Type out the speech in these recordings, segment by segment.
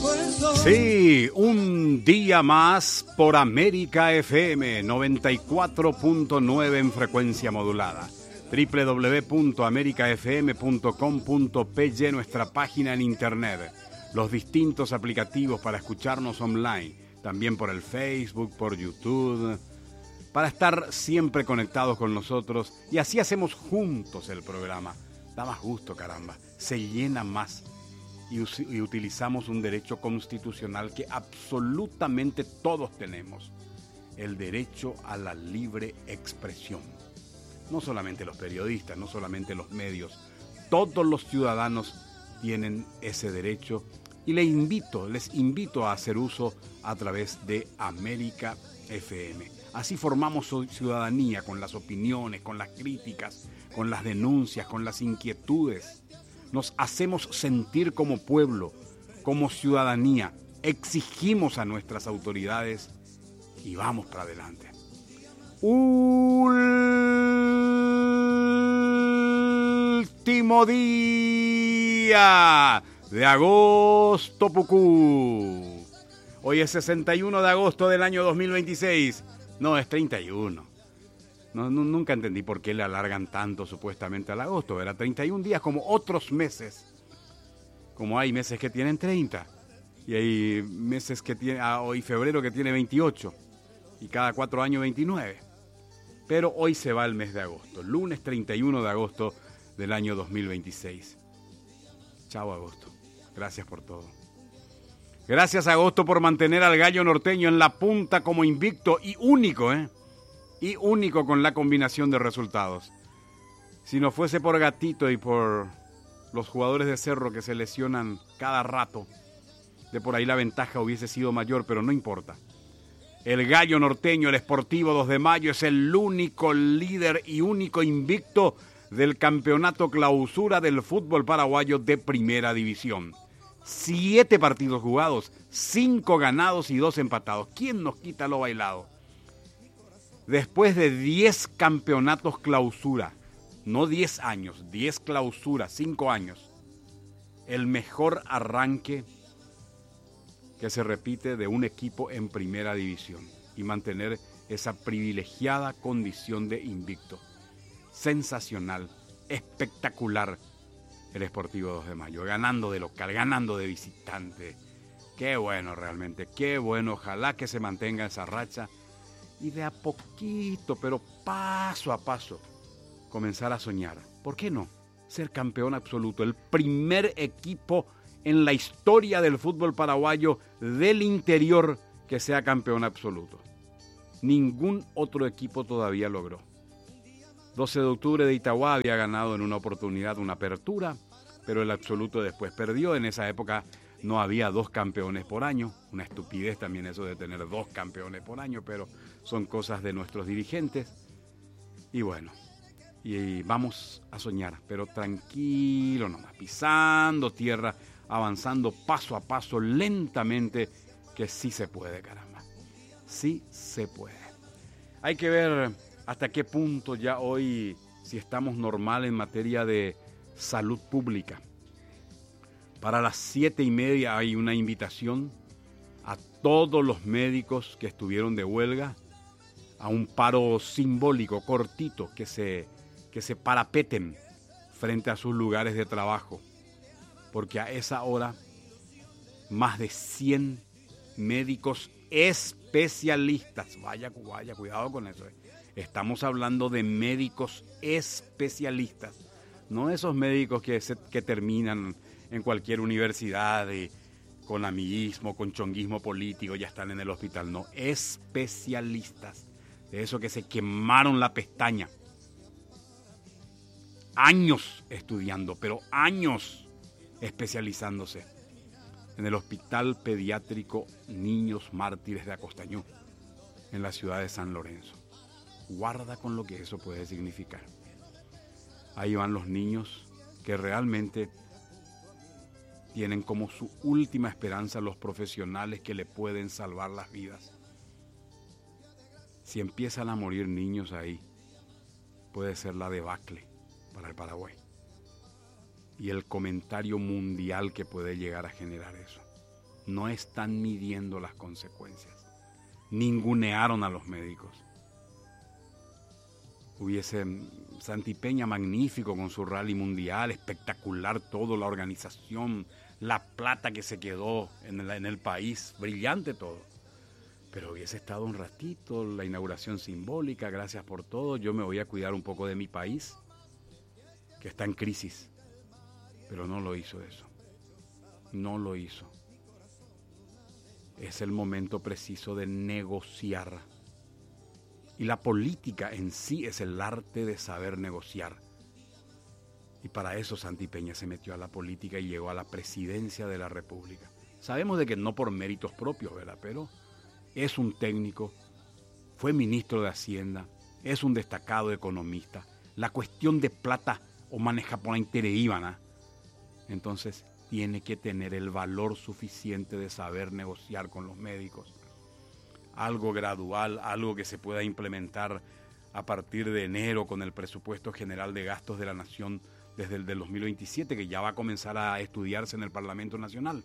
Sí, un día más por América FM 94.9 en frecuencia modulada. www.americafm.com.py, nuestra página en internet. Los distintos aplicativos para escucharnos online. También por el Facebook, por YouTube. Para estar siempre conectados con nosotros. Y así hacemos juntos el programa. Da más gusto, caramba. Se llena más. Y utilizamos un derecho constitucional que absolutamente todos tenemos, el derecho a la libre expresión. No solamente los periodistas, no solamente los medios, todos los ciudadanos tienen ese derecho y les invito a hacer uso a través de América FM. Así formamos ciudadanía con las opiniones, con las críticas, con las denuncias, con las inquietudes. Nos hacemos sentir como pueblo, como ciudadanía, exigimos a nuestras autoridades y vamos para adelante. Último día de agosto, Pucú. Hoy es 61 de agosto del año 2026. No, es 31. Nunca entendí por qué le alargan tanto supuestamente al agosto. Era 31 días como otros meses. Como hay meses que tienen 30. Y hay meses que tiene, hoy febrero que tiene 28. Y cada 4 años 29. Pero hoy se va el mes de agosto. Lunes 31 de agosto del año 2026. Chao, agosto. Gracias por todo. Gracias, agosto, por mantener al gallo norteño en la punta como invicto y único, y único con la combinación de resultados. Si no fuese por Gatito y por los jugadores de Cerro que se lesionan cada rato, de por ahí la ventaja hubiese sido mayor, pero no importa. El gallo norteño, el Sportivo 2 de Mayo, es el único líder y único invicto del campeonato clausura del fútbol paraguayo de primera división. 7 partidos jugados, 5 ganados y 2 empatados. ¿Quién nos quita lo bailado? Después de 10 campeonatos clausura, no 10 años, 10 clausura, 5 años, el mejor arranque que se repite de un equipo en primera división y mantener esa privilegiada condición de invicto. Sensacional, espectacular el Sportivo 2 de Mayo, ganando de local, ganando de visitante. Qué bueno realmente, qué bueno, ojalá que se mantenga esa racha. Y de a poquito, pero paso a paso, comenzar a soñar. ¿Por qué no? Ser campeón absoluto, el primer equipo en la historia del fútbol paraguayo del interior que sea campeón absoluto. Ningún otro equipo todavía logró. 12 de octubre de Itagua había ganado en una oportunidad una apertura, pero el absoluto después perdió. En esa época no había 2 campeones por año, una estupidez también eso de tener 2 campeones por año, pero son cosas de nuestros dirigentes. Y bueno, y vamos a soñar, pero tranquilo nomás, pisando tierra, avanzando paso a paso, lentamente, que sí se puede, caramba. Sí se puede. Hay que ver hasta qué punto ya hoy, si estamos normal en materia de salud pública. Para las 7:30 hay una invitación a todos los médicos que estuvieron de huelga a un paro simbólico, cortito, que se parapeten frente a sus lugares de trabajo. Porque a esa hora, más de 100 médicos especialistas, vaya, cuidado con eso. Estamos hablando de médicos especialistas, no esos médicos que terminan en cualquier universidad con amiguismo, con chonguismo político, ya están en el hospital. No, especialistas, de esos que se quemaron la pestaña. Años estudiando, pero años especializándose en el Hospital Pediátrico Niños Mártires de Acostañú, en la ciudad de San Lorenzo. Guarda con lo que eso puede significar. Ahí van los niños que realmente tienen como su última esperanza los profesionales que le pueden salvar las vidas. Si empiezan a morir niños ahí, puede ser la debacle para el Paraguay. Y el comentario mundial que puede llegar a generar eso. no están midiendo las consecuencias. Ningunearon a los médicos. Hubiese Santi Peña magnífico con su rally mundial, espectacular todo, la organización, la plata que se quedó en el país, brillante todo. Pero hubiese estado un ratito, la inauguración simbólica, gracias por todo, yo me voy a cuidar un poco de mi país, que está en crisis. Pero no lo hizo eso, no lo hizo. Es el momento preciso de negociar. Y la política en sí es el arte de saber negociar. Y para eso Santi Peña se metió a la política y llegó a la presidencia de la República. Sabemos de que no por méritos propios, ¿verdad? Pero es un técnico, fue ministro de Hacienda, es un destacado economista. La cuestión de plata o maneja por la intereíbana. Entonces tiene que tener el valor suficiente de saber negociar con los médicos. Algo gradual, algo que se pueda implementar a partir de enero con el presupuesto general de gastos de la Nación desde el del 2027, que ya va a comenzar a estudiarse en el Parlamento Nacional.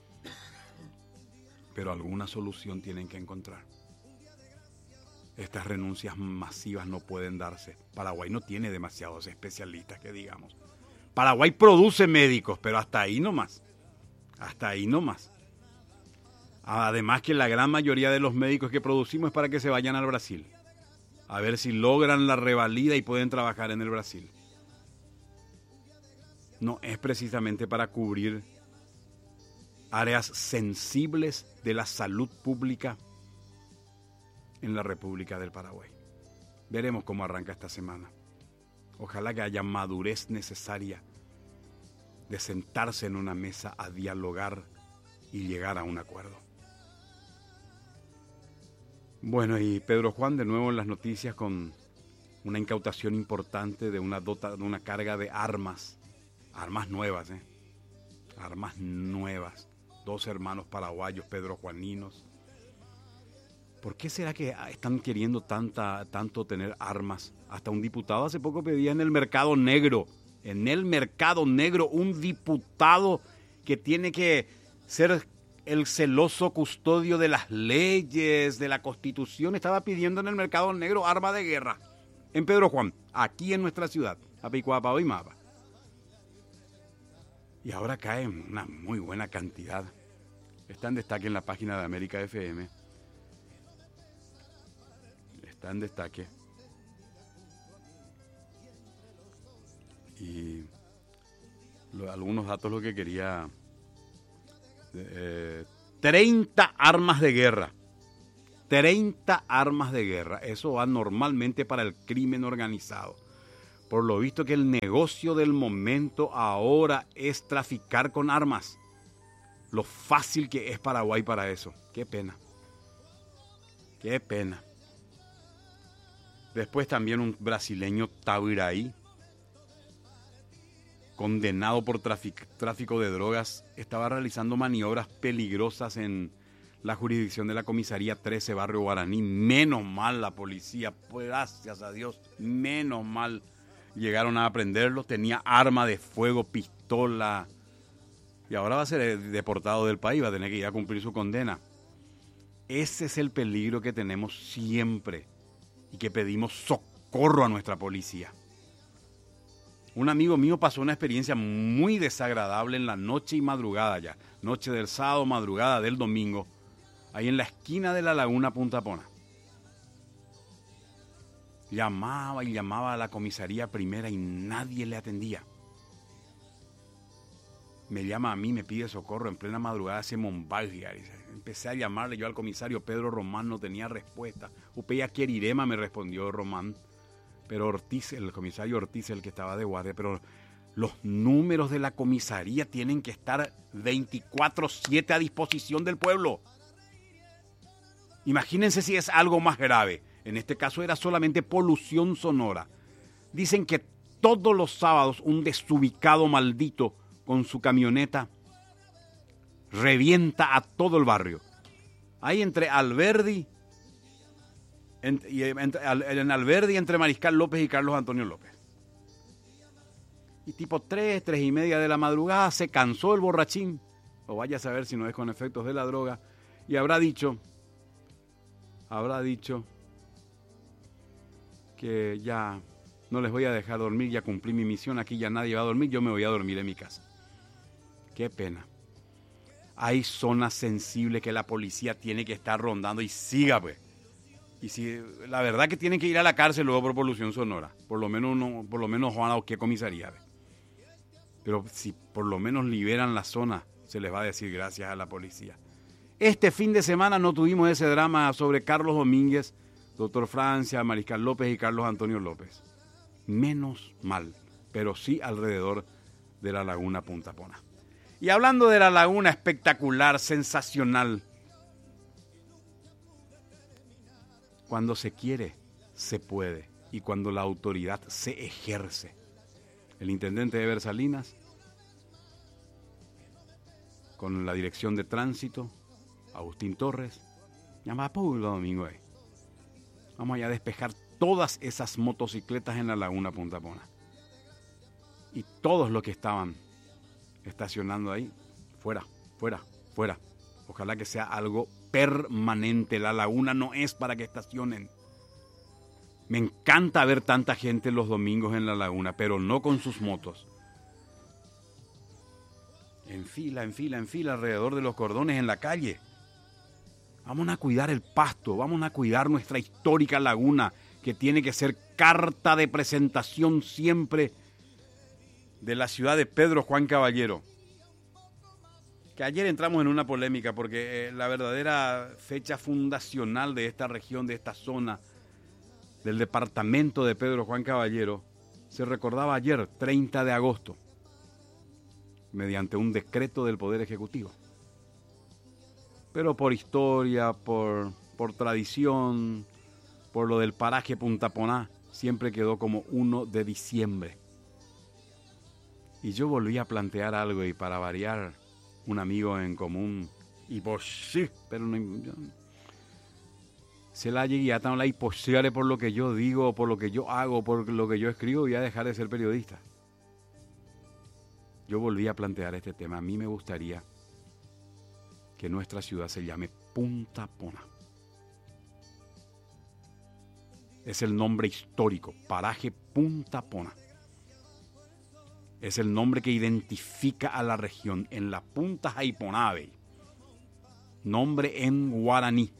Pero alguna solución tienen que encontrar. Estas renuncias masivas no pueden darse. Paraguay no tiene demasiados especialistas, que digamos. Paraguay produce médicos, pero hasta ahí nomás. Hasta ahí nomás. Además que la gran mayoría de los médicos que producimos es para que se vayan al Brasil. A ver si logran la revalida y pueden trabajar en el Brasil. No es precisamente para cubrir áreas sensibles de la salud pública en la República del Paraguay. Veremos cómo arranca esta semana. Ojalá que haya madurez necesaria de sentarse en una mesa a dialogar y llegar a un acuerdo. Bueno, y Pedro Juan de nuevo en las noticias con una incautación importante de una carga de armas nuevas, armas nuevas. 2 hermanos paraguayos, Pedro Juaninos. ¿Por qué será que están queriendo tanto tener armas? Hasta un diputado hace poco pedía en el mercado negro, un diputado que tiene que ser el celoso custodio de las leyes, de la Constitución, estaba pidiendo en el mercado negro arma de guerra. En Pedro Juan, aquí en nuestra ciudad, Apicuapao y Mapa. Y ahora cae una muy buena cantidad. Está en destaque en la página de América FM. Está en destaque. Y algunos datos lo que quería. 30 armas de guerra. 30 armas de guerra. Eso va normalmente para el crimen organizado. Por lo visto que el negocio del momento ahora es traficar con armas. Lo fácil que es Paraguay para eso. Qué pena. Qué pena. Después también un brasileño, Tabuiraí, condenado por tráfico de drogas, estaba realizando maniobras peligrosas en la jurisdicción de la comisaría 13, barrio Guaraní. Menos mal la policía, pues gracias a Dios, menos mal llegaron a aprenderlo. Tenía arma de fuego, pistola, y ahora va a ser deportado del país, va a tener que ir a cumplir su condena. Ese es el peligro que tenemos siempre y que pedimos socorro a nuestra policía. Un amigo mío pasó una experiencia muy desagradable en la noche y madrugada ya, noche del sábado, madrugada del domingo, ahí en la esquina de la laguna Punta Pona. Llamaba y llamaba a la comisaría primera y nadie le atendía. Me llama a mí, me pide socorro en plena madrugada hacia Mombalgia. Empecé a llamarle yo al comisario Pedro Román, no tenía respuesta. Upeya Querirema me respondió Román, pero Ortiz, el comisario Ortiz, el que estaba de guardia. Pero los números de la comisaría tienen que estar 24/7 a disposición del pueblo. Imagínense si es algo más grave. En este caso era solamente polución sonora. Dicen que todos los sábados un desubicado maldito con su camioneta revienta a todo el barrio. Ahí entre Alberdi, en Alberdi, entre Mariscal López y Carlos Antonio López. Y tipo 3:30 de la madrugada se cansó el borrachín. o vaya a saber si no es con efectos de la droga, y habrá dicho que ya no les voy a dejar dormir, ya cumplí mi misión, aquí ya nadie va a dormir, yo me voy a dormir en mi casa. Qué pena. Hay zonas sensibles que la policía tiene que estar rondando y siga, pues. Y si la verdad que tienen que ir a la cárcel luego por polución sonora, por lo menos Juan o qué comisaría, ¿ve? Pero si por lo menos liberan la zona, se les va a decir gracias a la policía. Este fin de semana no tuvimos ese drama sobre Carlos Domínguez, Doctor Francia, Mariscal López y Carlos Antonio López. Menos mal, pero sí alrededor de la laguna Punta Pona. Y hablando de la laguna, espectacular, sensacional. Cuando se quiere, se puede. Y cuando la autoridad se ejerce. El intendente de Bersalinas, con la dirección de tránsito, Agustín Torres, llamaba Pablo Domingo ahí. Vamos allá a despejar todas esas motocicletas en la laguna Punta Pona. Y todos los que estaban estacionando ahí, fuera. Ojalá que sea algo permanente. La laguna no es para que estacionen. Me encanta ver tanta gente los domingos en la laguna, pero no con sus motos. En fila alrededor de los cordones en la calle. Vamos a cuidar el pasto, vamos a cuidar nuestra histórica laguna, que tiene que ser carta de presentación siempre de la ciudad de Pedro Juan Caballero. Que ayer entramos en una polémica porque la verdadera fecha fundacional de esta región, de esta zona, del departamento de Pedro Juan Caballero, se recordaba ayer, 30 de agosto, mediante un decreto del Poder Ejecutivo. Pero por historia, por tradición, por lo del paraje Punta Poná, siempre quedó como 1 de diciembre. Y yo volví a plantear algo, y para variar, un amigo en común, y pues sí, pero no, se la llegué a tan la imposible por lo que yo digo, por lo que yo hago, por lo que yo escribo, voy a dejar de ser periodista. Yo volví a plantear este tema. A mí me gustaría que nuestra ciudad se llame Punta Pona. Es el nombre histórico, paraje Punta Pona. Es el nombre que identifica a la región. En la punta Jaiponave. Nombre en guaraní.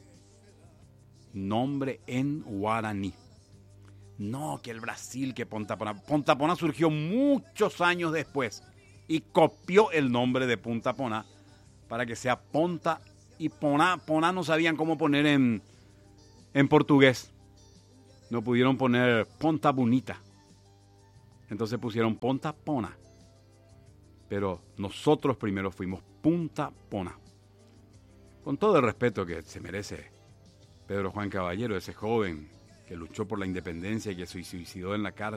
No, que el Brasil, que Punta Pona. Punta Pona surgió muchos años después y copió el nombre de Punta Pona para que sea Ponta y Pona. Pona no sabían cómo poner en portugués. No pudieron poner Ponta Bonita. Entonces pusieron Punta Pona. Pero nosotros primero fuimos Punta Pona. Con todo el respeto que se merece Pedro Juan Caballero, ese joven que luchó por la independencia y que se suicidó en la cárcel.